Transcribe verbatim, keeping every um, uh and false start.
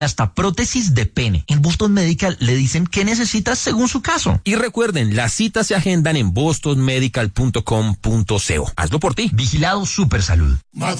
hasta prótesis de pene. En Boston Medical le dicen qué necesitas según su caso. Y recuerden, las citas se agendan en boston medical punto com punto co. Hazlo por ti. Vigilado Super Salud.